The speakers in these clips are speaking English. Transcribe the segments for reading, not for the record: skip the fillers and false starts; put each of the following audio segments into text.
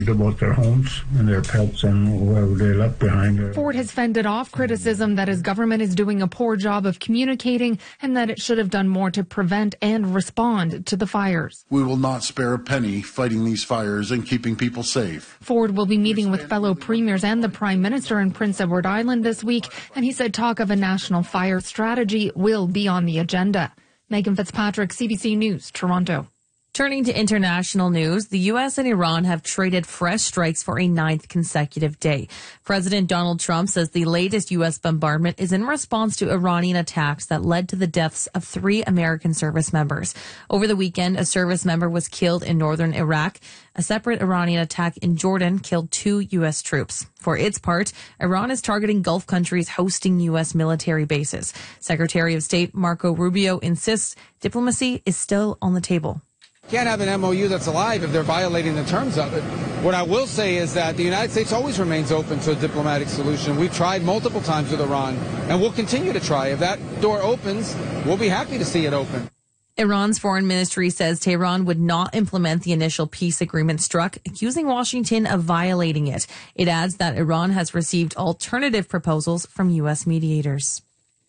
about their homes and their pets and whoever they left behind. Ford has fended off criticism that his government is doing a poor job of communicating and that it should have done more to prevent and respond to the fires. We will not spare a penny fighting these fires and keeping people safe. Ford will be meeting with fellow premiers and the Prime Minister in Prince Edward Island this week, and he said talk of a national fire strategy will be on the agenda. Megan Fitzpatrick, CBC News, Toronto. Turning to international news, the U.S. and Iran have traded fresh strikes for a 9th consecutive day. President Donald Trump says the latest U.S. bombardment is in response to Iranian attacks that led to the deaths of 3 American service members. Over the weekend, a service member was killed in northern Iraq. A separate Iranian attack in Jordan killed 2 U.S. troops. For its part, Iran is targeting Gulf countries hosting U.S. military bases. Secretary of State Marco Rubio insists diplomacy is still on the table. Can't have an MOU that's alive if they're violating the terms of it. What I will say is that the United States always remains open to a diplomatic solution. We've tried multiple times with Iran, and we'll continue to try. If that door opens, we'll be happy to see it open. Iran's foreign ministry says Tehran would not implement the initial peace agreement struck, accusing Washington of violating it. It adds that Iran has received alternative proposals from U.S. mediators.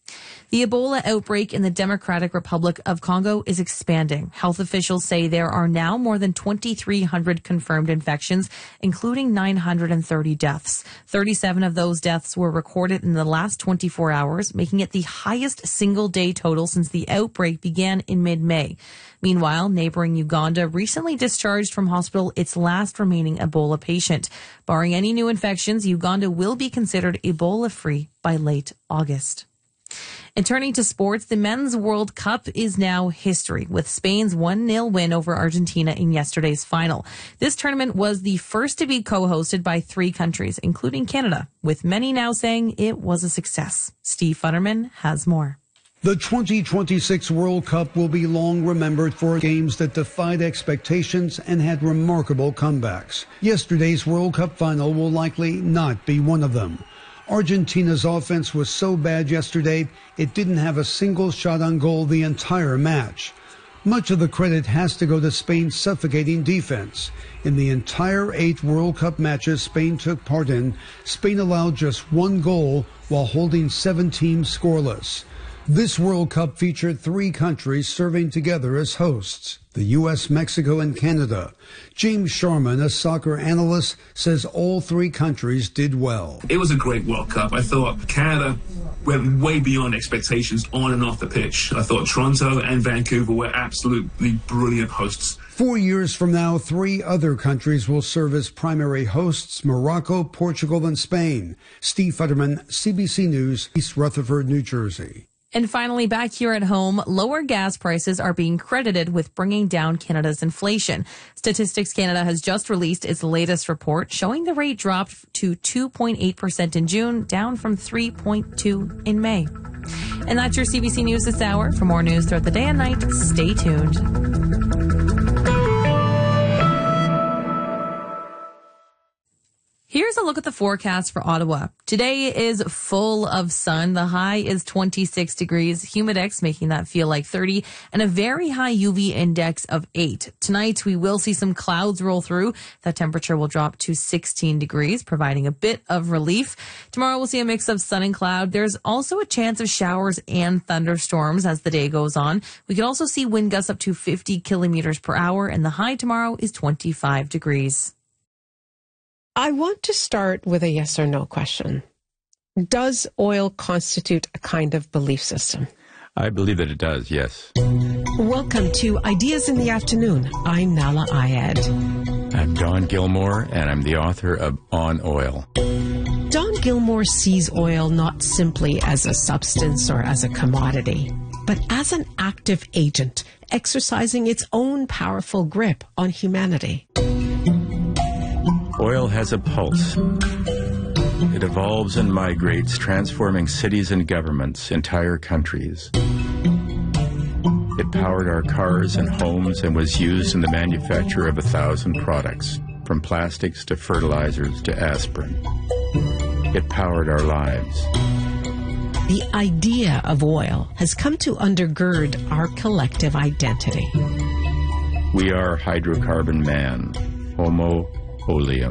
The Ebola outbreak in the Democratic Republic of Congo is expanding. Health officials say there are now more than 2,300 confirmed infections, including 930 deaths. 37 of those deaths were recorded in the last 24 hours, making it the highest single-day total since the outbreak began in mid-May. Meanwhile, neighboring Uganda recently discharged from hospital its last remaining Ebola patient. Barring any new infections, Uganda will be considered Ebola-free by late August. And turning to sports, the Men's World Cup is now history, with Spain's 1-0 win over Argentina in yesterday's final. This tournament was the first to be co-hosted by 3 countries, including Canada, with many now saying it was a success. Steve Futterman has more. The 2026 World Cup will be long remembered for games that defied expectations and had remarkable comebacks. Yesterday's World Cup final will likely not be one of them. Argentina's offense was so bad yesterday, it didn't have a single shot on goal the entire match. Much of the credit has to go to Spain's suffocating defense. In the entire 8 World Cup matches Spain took part in, Spain allowed just 1 goal while holding 7 teams scoreless. This World Cup featured 3 countries serving together as hosts, the U.S., Mexico, and Canada. James Sharman, a soccer analyst, says all 3 countries did well. It was a great World Cup. I thought Canada went way beyond expectations on and off the pitch. I thought Toronto and Vancouver were absolutely brilliant hosts. 4 years from now, 3 other countries will serve as primary hosts: Morocco, Portugal, and Spain. Steve Futterman, CBC News, East Rutherford, New Jersey. And finally, back here at home, lower gas prices are being credited with bringing down Canada's inflation. Statistics Canada has just released its latest report showing the rate dropped to 2.8% in June, down from 3.2% in May. And that's your CBC News this hour. For more news throughout the day and night, stay tuned. Here's a look at the forecast for Ottawa. Today is full of sun. The high is 26 degrees, humidex making that feel like 30, and a very high UV index of 8. Tonight, we will see some clouds roll through. That temperature will drop to 16 degrees, providing a bit of relief. Tomorrow, we'll see a mix of sun and cloud. There's also a chance of showers and thunderstorms as the day goes on. We could also see wind gusts up to 50 kilometers per hour, and the high tomorrow is 25 degrees. I want to start with a yes or no question. Does oil constitute a kind of belief system? I believe that it does, yes. Welcome to Ideas in the Afternoon. I'm Nala Ayed. I'm Don Gilmore, and I'm the author of On Oil. Don Gilmore sees oil not simply as a substance or as a commodity, but as an active agent exercising its own powerful grip on humanity. Oil has a pulse. It evolves and migrates, transforming cities and governments, entire countries. It powered our cars and homes and was used in the manufacture of 1,000 products, from plastics to fertilizers to aspirin. It powered our lives. The idea of oil has come to undergird our collective identity. We are hydrocarbon man, Homo oleum.